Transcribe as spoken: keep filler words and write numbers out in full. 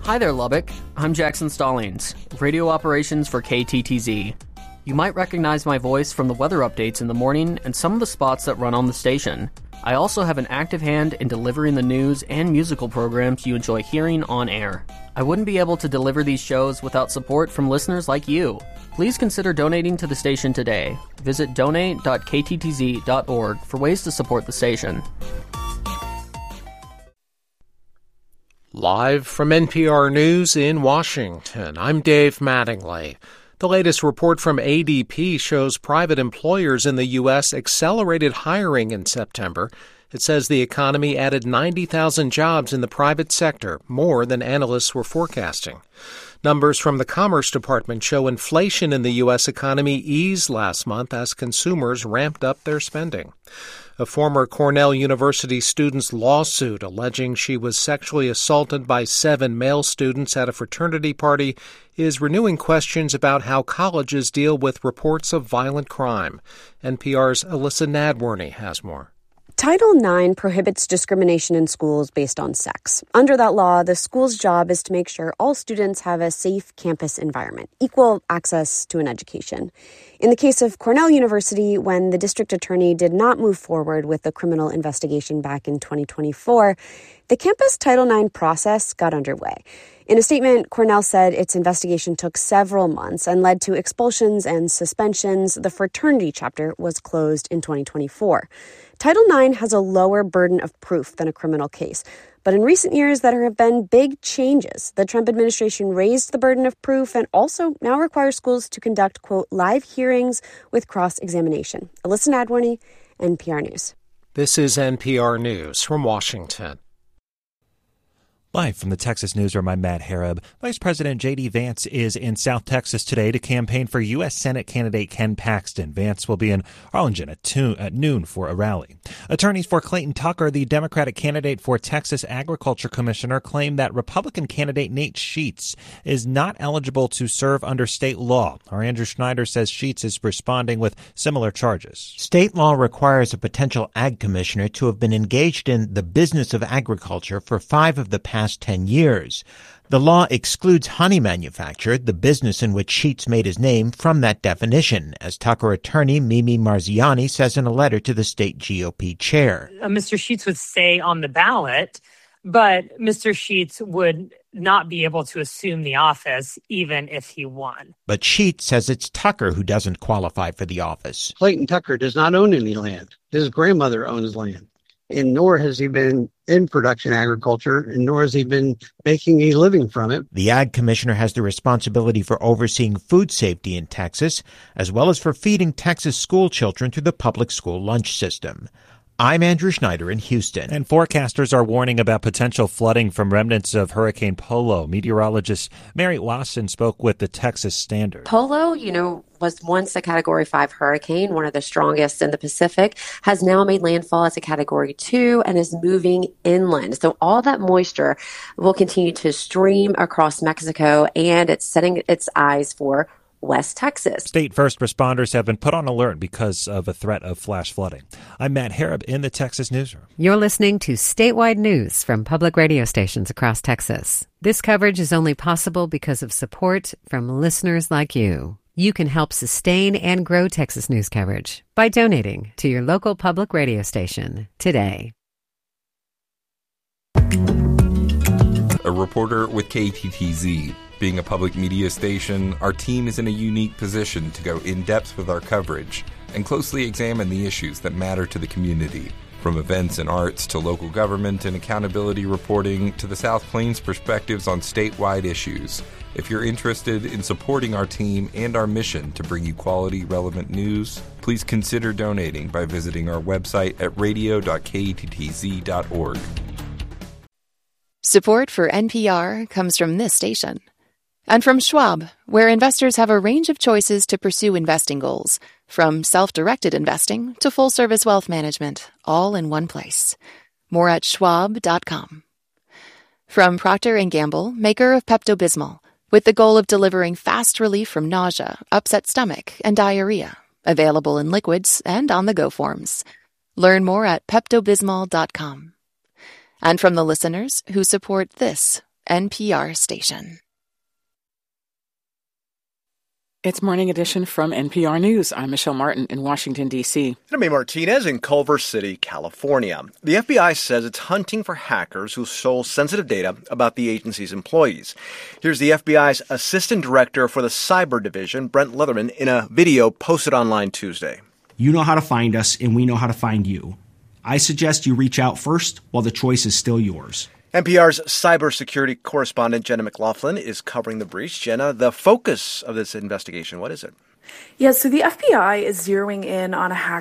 Hi there, Lubbock. I'm Jackson Stallings, radio operations for K T T Z. You might recognize my voice from the weather updates in the morning and some of the spots that run on the station. I also have an active hand in delivering the news and musical programs you enjoy hearing on air. I wouldn't be able to deliver these shows without support from listeners like you. Please consider donating to the station today. Visit donate dot k t t z dot org for ways to support the station. Live from N P R News in Washington, I'm Dave Mattingly. The latest report from A D P shows private employers in the U S accelerated hiring in September. It says the economy added ninety thousand jobs in the private sector, more than analysts were forecasting. Numbers from the Commerce Department show inflation in the U S economy eased last month as consumers ramped up their spending. A former Cornell University student's lawsuit alleging she was sexually assaulted by seven male students at a fraternity party is renewing questions about how colleges deal with reports of violent crime. N P R's Alyssa Nadworny has more. Title nine prohibits discrimination in schools based on sex. Under that law, the school's job is to make sure all students have a safe campus environment, equal access to an education. In the case of Cornell University, when the district attorney did not move forward with the criminal investigation back in twenty twenty-four, the campus Title nine process got underway. In a statement, Cornell said its investigation took several months and led to expulsions and suspensions. The fraternity chapter was closed in twenty twenty-four. Title nine has a lower burden of proof than a criminal case. But in recent years, there have been big changes. The Trump administration raised the burden of proof and also now requires schools to conduct, quote, live hearings with cross-examination. Alyssa Nadworny, N P R News. This is N P R News from Washington. Live from the Texas Newsroom, I'm Matt Hareb. Vice President J D. Vance is in South Texas today to campaign for U S. Senate candidate Ken Paxton. Vance will be in Arlington at, two, at noon for a rally. Attorneys for Clayton Tucker, the Democratic candidate for Texas Agriculture Commissioner, claim that Republican candidate Nate Sheets is not eligible to serve under state law. Our Andrew Schneider says Sheets is responding with similar charges. State law requires a potential ag commissioner to have been engaged in the business of agriculture for five of the past ten years. The law excludes honey manufacture, the business in which Sheets made his name, from that definition, as Tucker attorney Mimi Marziani says in a letter to the state G O P chair. Uh, Mister Sheets would stay on the ballot, but Mister Sheets would not be able to assume the office even if he won. But Sheets says it's Tucker who doesn't qualify for the office. Clayton Tucker does not own any land. His grandmother owns land. And nor has he been in production agriculture, and nor has he been making a living from it. The ag commissioner has the responsibility for overseeing food safety in Texas, as well as for feeding Texas school children through the public school lunch system. I'm Andrew Schneider in Houston. And forecasters are warning about potential flooding from remnants of Hurricane Polo. Meteorologist Mary Wasson spoke with the Texas Standard. Polo, you know, was once a Category five hurricane, one of the strongest in the Pacific, has now made landfall as a Category two and is moving inland. So all that moisture will continue to stream across Mexico, and it's setting its eyes for West Texas. State first responders have been put on alert because of a threat of flash flooding. I'm Matt Hareb in the Texas Newsroom. You're listening to statewide news from public radio stations across Texas. This coverage is only possible because of support from listeners like you. You can help sustain and grow Texas news coverage by donating to your local public radio station today. A reporter with K T T Z. Being a public media station, our team is in a unique position to go in-depth with our coverage and closely examine the issues that matter to the community. From events and arts to local government and accountability reporting to the South Plains perspectives on statewide issues. If you're interested in supporting our team and our mission to bring you quality, relevant news, please consider donating by visiting our website at radio dot k t t z dot org. Support for N P R comes from this station. And from Schwab, where investors have a range of choices to pursue investing goals, from self-directed investing to full-service wealth management, all in one place. More at schwab dot com. From Procter and Gamble, maker of Pepto-Bismol, with the goal of delivering fast relief from nausea, upset stomach, and diarrhea, available in liquids and on-the-go forms. Learn more at pepto bismol dot com. And from the listeners who support this N P R station. It's Morning Edition from N P R News. I'm Michelle Martin in Washington, D C. I'm Amy Martinez in Culver City, California. The F B I says it's hunting for hackers who stole sensitive data about the agency's employees. Here's the F B I's Assistant Director for the Cyber Division, Brent Leatherman, in a video posted online Tuesday. You know how to find us, and we know how to find you. I suggest you reach out first while the choice is still yours. N P R's cybersecurity correspondent Jenna McLaughlin is covering the breach. Jenna, the focus of this investigation, what is it? Yeah, so the F B I is zeroing in on a hacker